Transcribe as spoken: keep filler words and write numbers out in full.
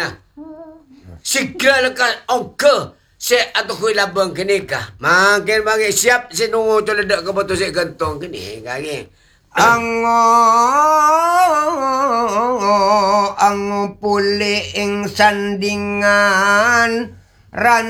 na. Sigla lang ka, ongka. Si ato ko'y labang kini ka. Makin bagi siap si nungo tulad ka ba to si gantong kini. Kagi. Ang ang puliing sandingan ran